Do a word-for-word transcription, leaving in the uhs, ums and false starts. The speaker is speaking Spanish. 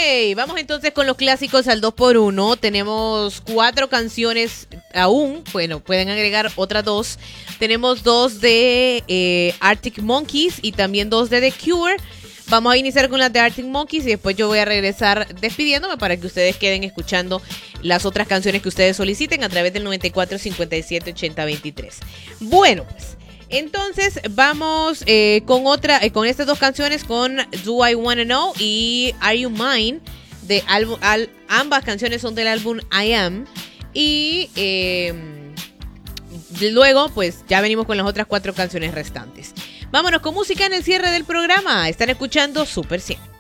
vamos entonces con los clásicos al dos por uno. Tenemos cuatro canciones aún. Bueno, pueden agregar otras dos. Tenemos dos de eh, Arctic Monkeys y también dos de The Cure. Vamos a iniciar con las de Arctic Monkeys y después yo voy a regresar despidiéndome para que ustedes queden escuchando las otras canciones que ustedes soliciten a través del noventa y cuatro cincuenta y siete ochenta veintitrés. Bueno, pues entonces vamos eh, con otra, eh, con estas dos canciones, con Do I Wanna Know y Are You Mine. De álbum, al, ambas canciones son del álbum I Am. Y eh, luego pues ya venimos con las otras cuatro canciones restantes. Vámonos con música en el cierre del programa. Están escuchando Super cien.